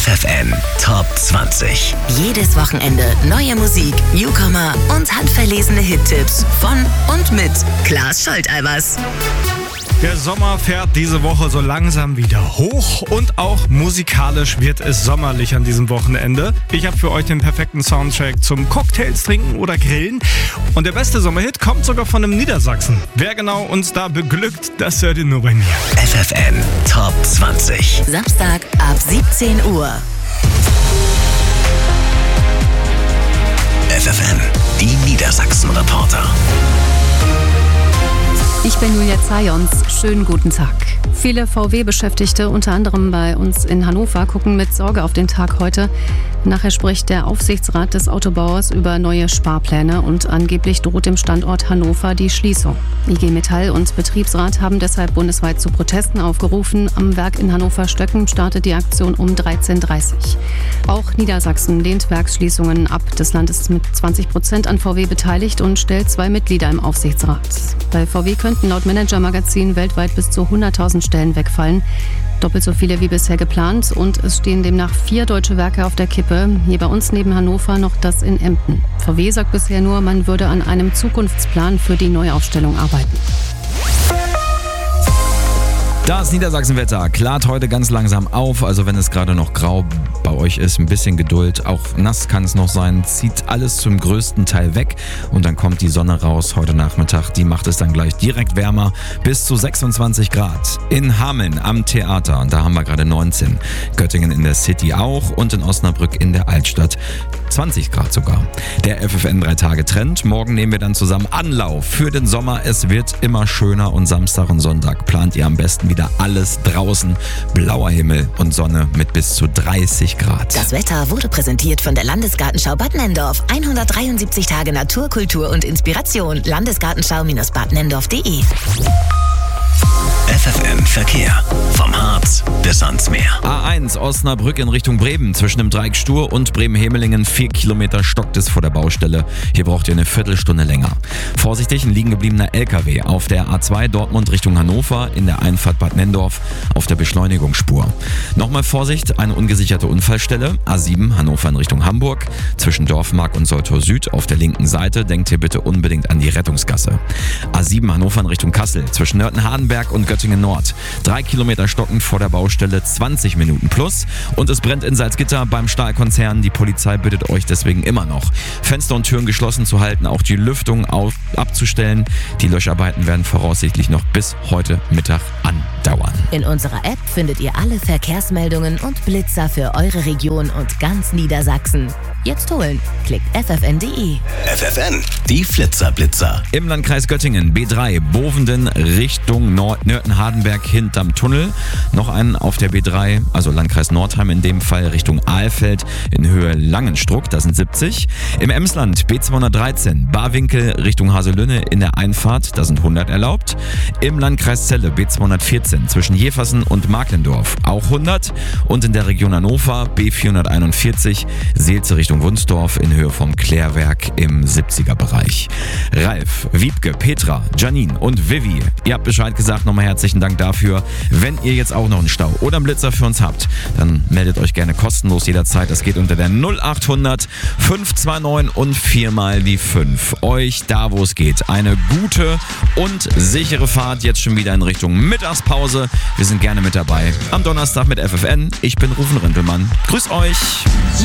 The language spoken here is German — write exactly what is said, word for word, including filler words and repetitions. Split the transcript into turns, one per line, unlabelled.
F F N Top zwanzig.
Jedes Wochenende neue Musik, Newcomer und handverlesene Hittipps von und mit Klaas Scholteibers.
Der Sommer fährt diese Woche so langsam wieder hoch und auch musikalisch wird es sommerlich an diesem Wochenende. Ich habe für euch den perfekten Soundtrack zum Cocktails trinken oder grillen. Und der beste Sommerhit kommt sogar von einem Niedersachsen. Wer genau uns da beglückt, das hört ihr nur bei mir.
F F N Top zwanzig.
Samstag ab siebzehn Uhr.
F F N, die Niedersachsen-Reporter.
Ich bin Julia Zajons. Schönen guten Tag. Viele V W-Beschäftigte, unter anderem bei uns in Hannover, gucken mit Sorge auf den Tag heute. Nachher spricht der Aufsichtsrat des Autobauers über neue Sparpläne und angeblich droht dem Standort Hannover die Schließung. I G Metall und Betriebsrat haben deshalb bundesweit zu Protesten aufgerufen. Am Werk in Hannover-Stöcken startet die Aktion um dreizehn Uhr dreißig. Auch Niedersachsen lehnt Werksschließungen ab. Das Land ist mit zwanzig Prozent an V W beteiligt und stellt zwei Mitglieder im Aufsichtsrat. Bei V W könnten laut Manager-Magazin weltweit bis zu hunderttausend Stellen wegfallen. Doppelt so viele wie bisher geplant und es stehen demnach vier deutsche Werke auf der Kippe. Hier bei uns neben Hannover noch das in Emden. V W sagt bisher nur, man würde an einem Zukunftsplan für die Neuaufstellung arbeiten.
Das Niedersachsenwetter klart heute ganz langsam auf, also wenn es gerade noch grau bei euch ist, ein bisschen Geduld, auch nass kann es noch sein, zieht alles zum größten Teil weg und dann kommt die Sonne raus heute Nachmittag, die macht es dann gleich direkt wärmer, bis zu sechsundzwanzig Grad. In Hameln am Theater, da haben wir gerade neunzehn, Göttingen in der City auch und in Osnabrück in der Altstadt zwanzig Grad sogar. Der F F N drei Tage Trend, morgen nehmen wir dann zusammen Anlauf für den Sommer, es wird immer schöner und Samstag und Sonntag plant ihr am besten wieder alles draußen, blauer Himmel und Sonne mit bis zu dreißig Grad.
Das Wetter wurde präsentiert von der Landesgartenschau Bad Nenndorf. hundertdreiundsiebzig Tage Natur, Kultur und Inspiration. Landesgartenschau-bad nenndorf punkt de.
F F N Verkehr. Vom Harz bis ans Meer.
A eins Osnabrück in Richtung Bremen. Zwischen dem Dreieck Stur und Bremen-Hemelingen vier Kilometer stockt es vor der Baustelle. Hier braucht ihr eine Viertelstunde länger. Vorsichtig, ein liegen gebliebener L K W auf der A zwei Dortmund Richtung Hannover in der Einfahrt Bad Nenndorf auf der Beschleunigungsspur. Nochmal Vorsicht, eine ungesicherte Unfallstelle. A sieben Hannover in Richtung Hamburg. Zwischen Dorfmark und Soltau Süd auf der linken Seite. Denkt hier bitte unbedingt an die Rettungsgasse. A sieben Hannover in Richtung Kassel. Zwischen Nörten-Hardenberg und Göttingen Nord. Drei Kilometer stockend vor der Baustelle, zwanzig Minuten plus. Und es brennt in Salzgitter beim Stahlkonzern. Die Polizei bittet euch deswegen immer noch, Fenster und Türen geschlossen zu halten, auch die Lüftung auf, abzustellen. Die Löscharbeiten werden voraussichtlich noch bis heute Mittag andauern.
In unserer App findet ihr alle Verkehrsmeldungen und Blitzer für eure Region und ganz Niedersachsen. Jetzt holen. Klickt f f n punkt de.
F F N, die Flitzer-Blitzer.
Im Landkreis Göttingen, B drei, Bovenden Richtung Nord- Nörten-Hardenberg hinterm Tunnel. Noch einen auf der B drei, also Landkreis Nordheim in dem Fall, Richtung Ahlfeld in Höhe Langenstruck, das sind siebzig. Im Emsland B zweihundertdreizehn, Barwinkel Richtung Haselünne in der Einfahrt, da sind hundert erlaubt. Im Landkreis Celle B zweihundertvierzehn zwischen Jeversen und Marklendorf auch hundert. Und in der Region Hannover B vierhunderteinundvierzig, Seelze Richtung Wunsdorf in Höhe vom Klärwerk im siebziger Bereich. Ralf, Wiebke, Petra, Janine und Vivi, ihr habt Bescheid gesagt, nochmal herzlichen Dank dafür. Wenn ihr jetzt auch noch einen Stau oder einen Blitzer für uns habt, dann meldet euch gerne kostenlos jederzeit. Das geht unter der null achthundert fünf zwei neun und viermal die fünf. Euch da, wo es geht, eine gute und sichere Fahrt jetzt schon wieder in Richtung Mittagspause. Wir sind gerne mit dabei am Donnerstag mit F F N. Ich bin Rufen Rintelmann. Grüß euch!